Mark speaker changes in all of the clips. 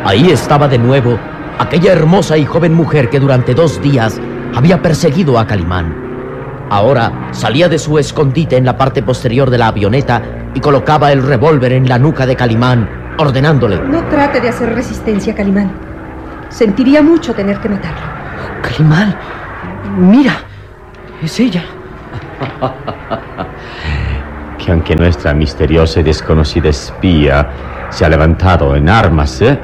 Speaker 1: Ahí estaba de nuevo aquella hermosa y joven mujer que durante 2 días había perseguido a Calimán. Ahora salía de su escondite en la parte posterior de la avioneta y colocaba el revólver en la nuca de Calimán, ordenándole:
Speaker 2: No trate de hacer resistencia, Calimán. Sentiría mucho tener que matarlo.
Speaker 3: Calimán, mira, es ella.
Speaker 4: Que aunque nuestra misteriosa y desconocida espía se ha levantado en armas, ¿eh?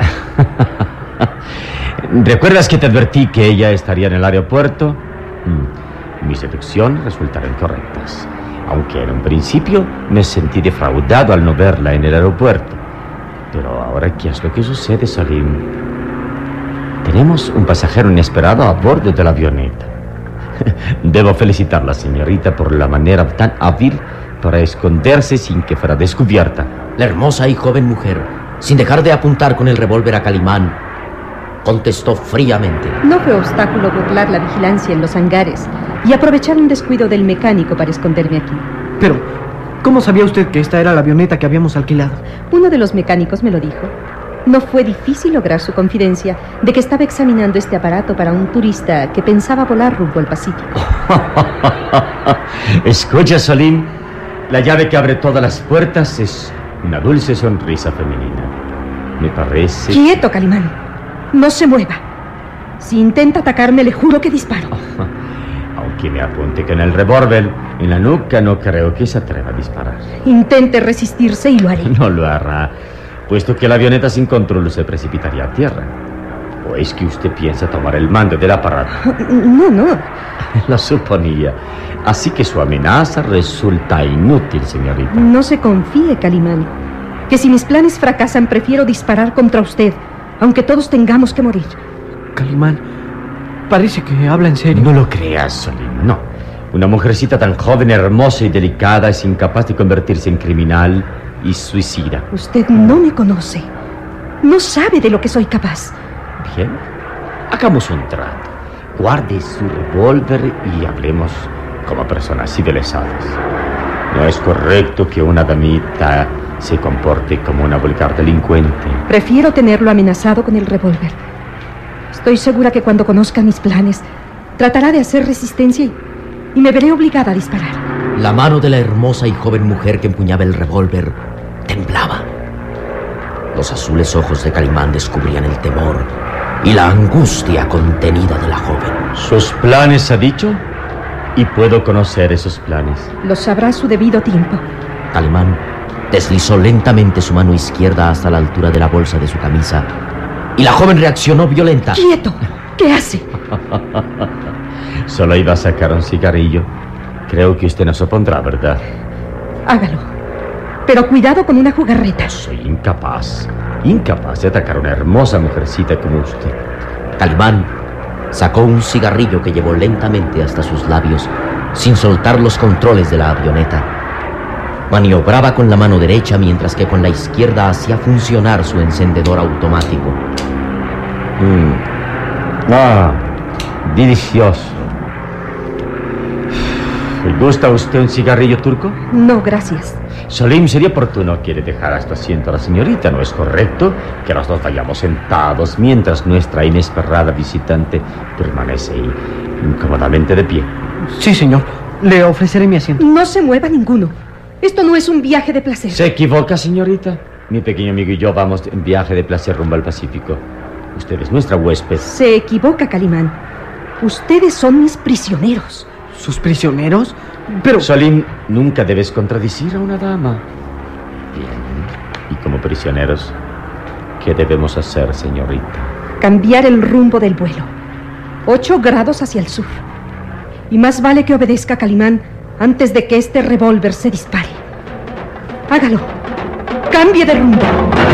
Speaker 4: ¿Recuerdas que te advertí que ella estaría en el aeropuerto? Mis deducciones resultaron correctas, aunque en un principio me sentí defraudado al no verla en el aeropuerto. Pero ahora, ¿qué es lo que sucede, Salim? Tenemos un pasajero inesperado a bordo de la avioneta. Debo felicitar a la señorita por la manera tan hábil para esconderse sin que fuera descubierta.
Speaker 1: La hermosa y joven mujer, sin dejar de apuntar con el revólver a Calimán, contestó fríamente:
Speaker 2: No fue obstáculo burlar la vigilancia en los hangares y aprovechar un descuido del mecánico para esconderme aquí.
Speaker 3: Pero, ¿cómo sabía usted que esta era la avioneta que habíamos alquilado?
Speaker 2: Uno de los mecánicos me lo dijo. No fue difícil lograr su confidencia de que estaba examinando este aparato para un turista que pensaba volar rumbo al Pacífico.
Speaker 4: Escucha, Salim, la llave que abre todas las puertas es una dulce sonrisa femenina. Me parece...
Speaker 2: ¡Quieto, Calimán! No se mueva. Si intenta atacarme, le juro que disparo.
Speaker 4: Aunque me apunte con el revólver en la nuca, no creo que se atreva a disparar.
Speaker 2: Intente resistirse y lo haré.
Speaker 4: No lo hará, puesto que la avioneta sin control se precipitaría a tierra. ¿O es que usted piensa tomar el mando del aparato?
Speaker 2: No.
Speaker 4: Lo suponía. Así que su amenaza resulta inútil, señorita.
Speaker 2: No se confíe, Calimán. Que si mis planes fracasan, prefiero disparar contra usted, aunque todos tengamos que morir.
Speaker 3: Calimán, parece que habla en serio.
Speaker 4: No lo creas, Salim, no. Una mujercita tan joven, hermosa y delicada es incapaz de convertirse en criminal y suicida.
Speaker 2: Usted no me conoce. No sabe de lo que soy capaz.
Speaker 4: Bien, hagamos un trato. Guarde su revólver y hablemos como personas civilizadas. No es correcto que una damita se comporte como una vulgar delincuente.
Speaker 2: Prefiero tenerlo amenazado con el revólver. Estoy segura que cuando conozca mis planes, tratará de hacer resistencia y me veré obligada a disparar.
Speaker 1: La mano de la hermosa y joven mujer que empuñaba el revólver temblaba. Los azules ojos de Calimán descubrían el temor y la angustia contenida de la joven.
Speaker 4: ¿Sus planes, ha dicho? Y puedo conocer esos planes.
Speaker 2: Lo sabrá a su debido tiempo.
Speaker 1: Calimán deslizó lentamente su mano izquierda hasta la altura de la bolsa de su camisa y la joven reaccionó violenta.
Speaker 2: ¡Quieto! ¿Qué hace?
Speaker 4: Solo iba a sacar un cigarrillo. Creo que usted no se opondrá, ¿verdad?
Speaker 2: Hágalo. Pero cuidado con una jugarreta.
Speaker 4: Soy incapaz de atacar a una hermosa mujercita como usted.
Speaker 1: Calimán sacó un cigarrillo que llevó lentamente hasta sus labios, sin soltar los controles de la avioneta. Maniobraba con la mano derecha, mientras que con la izquierda hacía funcionar su encendedor automático.
Speaker 4: Delicioso. ¿Le gusta a usted un cigarrillo turco?
Speaker 2: No, gracias.
Speaker 4: Salim, sería oportuno. ¿Quiere dejar a su asiento a la señorita? ¿No es correcto que los dos vayamos sentados mientras nuestra inesperada visitante permanece incómodamente de pie?
Speaker 3: Sí, señor. Le ofreceré mi asiento.
Speaker 2: No se mueva ninguno. Esto no es un viaje de placer.
Speaker 4: ¿Se equivoca, señorita? Mi pequeño amigo y yo vamos en viaje de placer rumbo al Pacífico. Usted es nuestra huésped.
Speaker 2: Se equivoca, Calimán. Ustedes son mis prisioneros.
Speaker 3: ¿Sus prisioneros? Pero...
Speaker 4: Salim, nunca debes contradecir a una dama. Bien. Y como prisioneros, ¿qué debemos hacer, señorita?
Speaker 2: Cambiar el rumbo del vuelo. 8 grados hacia el sur. Y más vale que obedezca, Calimán, antes de que este revólver se dispare. Hágalo. Cambie de rumbo.